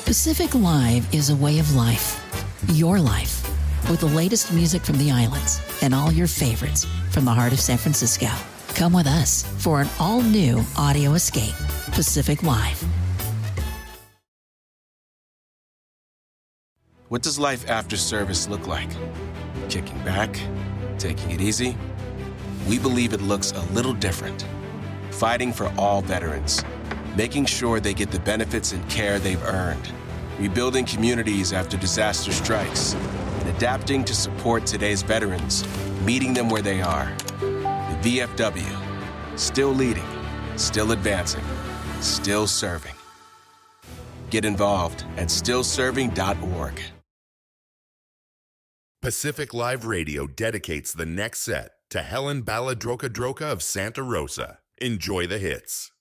Pacific Live is a way of life. Your life. With the latest music from the islands and all your favorites from the heart of San Francisco. Come with us for an all-new audio escape. Pacific Live. What does life after service look like? Kicking back? Taking it easy? We believe it looks a little different. Fighting for all veterans. Making sure they get the benefits and care they've earned. Rebuilding communities after disaster strikes. And adapting to support today's veterans, meeting them where they are. The VFW. Still leading. Still advancing. Still serving. Get involved at stillserving.org. Pacific Live Radio dedicates the next set to Helen Baladroka-Droka of Santa Rosa. Enjoy the hits.